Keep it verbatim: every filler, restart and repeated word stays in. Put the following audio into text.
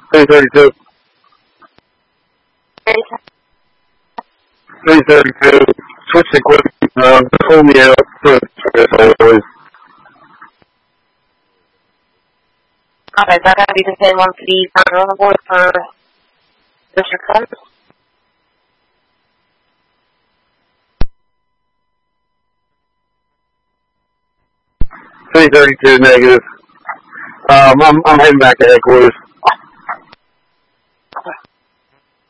three thirty-two. three thirty-two. Switch equipment. Um, pull me out. As always. Okay, so I gotta be the same one for the partner on the board for District seven? three thirty-two negative. Um, I'm, I'm heading back to headquarters.